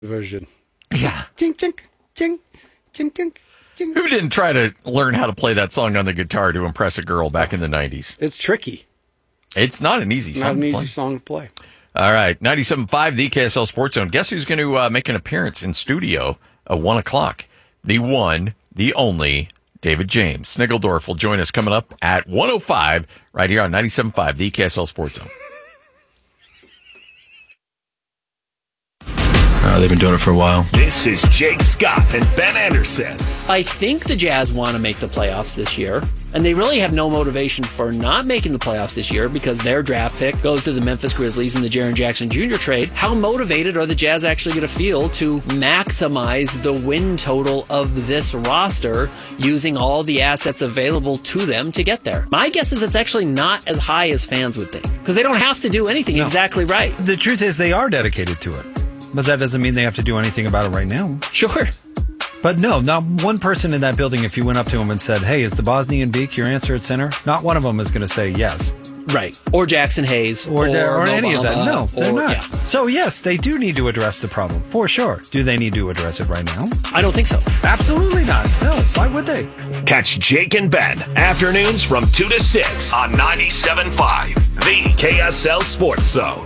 version. Yeah. Ching, ching, ching, ching, ching, ching. Who didn't try to learn how to play that song on the guitar to impress a girl back in the 90s? It's tricky. It's not an easy song. Not an easy song to play. All right. 97.5, the KSL Sports Zone. Guess who's going to make an appearance in studio at 1 o'clock? The one, the only, David James. Snigeldorf will join us coming up at 1:05 right here on 97.5, the KSL Sports Zone. They've been doing it for a while. This is Jake Scott and Ben Anderson. I think the Jazz want to make the playoffs this year, and they really have no motivation for not making the playoffs this year because their draft pick goes to the Memphis Grizzlies in the Jaren Jackson Jr. trade. How motivated are the Jazz actually going to feel to maximize the win total of this roster using all the assets available to them to get there? My guess is it's actually not as high as fans would think because they don't have to do anything exactly right. The truth is they are dedicated to it. But that doesn't mean they have to do anything about it right now. Sure. But no, not one person in that building, if you went up to them and said, hey, is the Bosnian Beak your answer at center? Not one of them is going to say yes. Right. Or Jackson Hayes. Or any of that. No, they're not. Yeah. So, yes, they do need to address the problem, for sure. Do they need to address it right now? I don't think so. Absolutely not. No, why would they? Catch Jake and Ben afternoons from 2 to 6 on 97.5, the KSL Sports Zone.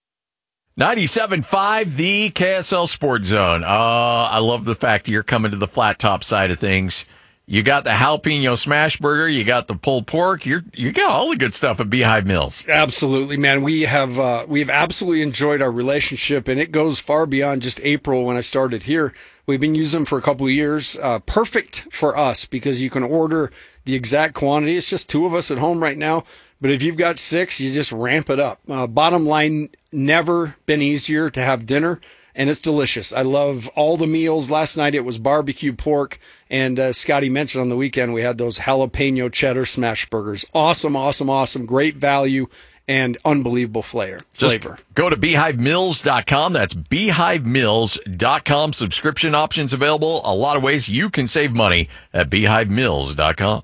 97.5, the KSL Sports Zone. I love the fact that you're coming to the flat top side of things. You got the jalapeno smash burger. You got the pulled pork. You got all the good stuff at Beehive Mills. Absolutely, man. We have absolutely enjoyed our relationship, and it goes far beyond just April when I started here. We've been using them for a couple of years. Perfect for us because you can order the exact quantity. It's just two of us at home right now. But if you've got 6, you just ramp it up. Bottom line, never been easier to have dinner, and it's delicious. I love all the meals. Last night it was barbecue pork, and Scotty mentioned on the weekend we had those jalapeno cheddar smash burgers. Awesome, awesome, awesome. Great value and unbelievable flavor. Just go to BeehiveMills.com. That's BeehiveMills.com. Subscription options available. A lot of ways you can save money at BeehiveMills.com.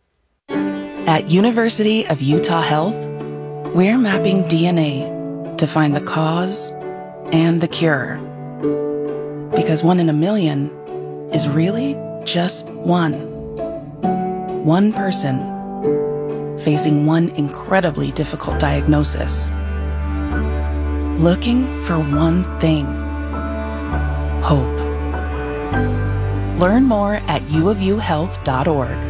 At University of Utah Health, we're mapping DNA to find the cause and the cure. Because 1 in a million is really just one. One person facing one incredibly difficult diagnosis. Looking for one thing. Hope. Learn more at uofuhealth.org.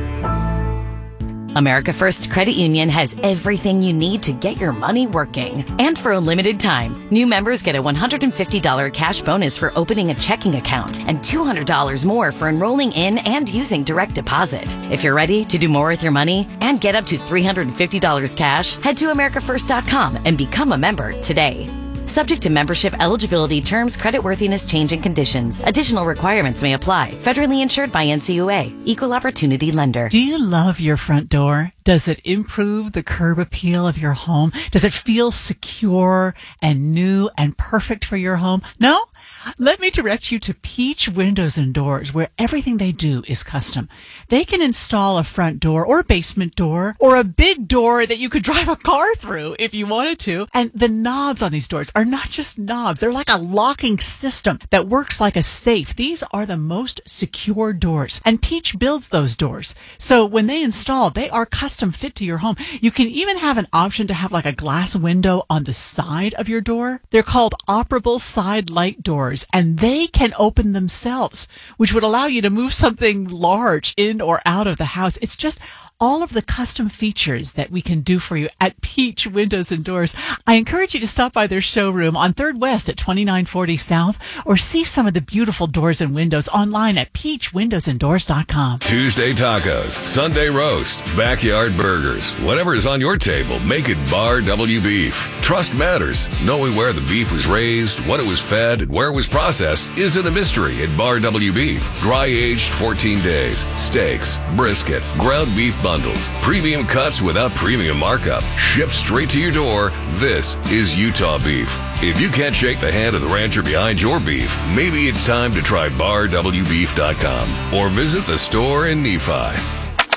America First Credit Union has everything you need to get your money working. And for a limited time, new members get a $150 cash bonus for opening a checking account and $200 more for enrolling in and using direct deposit. If you're ready to do more with your money and get up to $350 cash, head to AmericaFirst.com and become a member today. Subject to membership eligibility, terms, creditworthiness, change, and conditions. Additional requirements may apply. Federally insured by NCUA. Equal Opportunity Lender. Do you love your front door? Does it improve the curb appeal of your home? Does it feel secure and new and perfect for your home? No? Let me direct you to Peach Windows and Doors, where everything they do is custom. They can install a front door or a basement door or a big door that you could drive a car through if you wanted to. And the knobs on these doors are not just knobs. They're like a locking system that works like a safe. These are the most secure doors. And Peach builds those doors. So when they install, they are custom fit to your home. You can even have an option to have like a glass window on the side of your door. They're called operable side light doors, and they can open themselves, which would allow you to move something large in or out of the house. It's just all of the custom features that we can do for you at Peach Windows and Doors. I encourage you to stop by their showroom on 3rd West at 2940 South or see some of the beautiful doors and windows online at peachwindowsanddoors.com. Tuesday tacos, Sunday roast, backyard burgers. Whatever is on your table, make it Bar W Beef. Trust matters. Knowing where the beef was raised, what it was fed, and where it was processed isn't a mystery at Bar W Beef. Dry aged 14 days. Steaks, brisket, ground beef bundles, premium cuts without premium markup, shipped straight to your door. This is Utah beef. If you can't shake the hand of the rancher behind your beef, maybe it's time to try BarWBeef.com or visit the store in Nephi.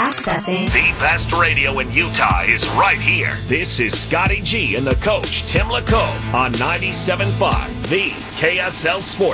Accessing. The best radio in Utah is right here. This is Scotty G and the coach, Tim LaCombe, on 97.5, the KSL Sports